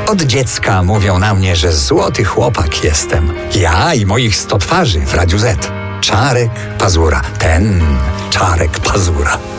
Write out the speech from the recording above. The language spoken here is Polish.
Od dziecka mówią na mnie, że złoty chłopak jestem. Ja i moich 100 twarzy w Radiu Z. Czarek Pazura, ten Czarek Pazura.